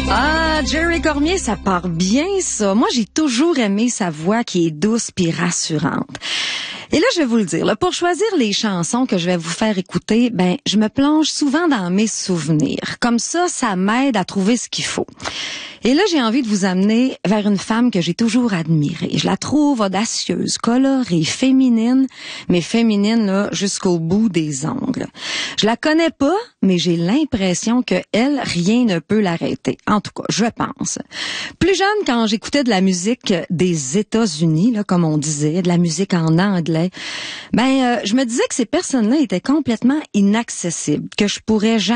Ah, Jerry Cormier, ça part bien, ça. Moi, j'ai toujours aimé sa voix qui est douce puis rassurante. Et là, je vais vous le dire, là, pour choisir les chansons que je vais vous faire écouter, je me plonge souvent dans mes souvenirs. Comme ça m'aide à trouver ce qu'il faut. Et là, j'ai envie de vous amener vers une femme que j'ai toujours admirée. Je la trouve audacieuse, colorée, féminine, mais féminine là jusqu'au bout des ongles. Je la connais pas, mais j'ai l'impression que elle, rien ne peut l'arrêter. En tout cas, je pense. Plus jeune, quand j'écoutais de la musique des États-Unis, là, comme on disait, de la musique en anglais, je me disais que ces personnes-là étaient complètement inaccessibles, que je pourrais jamais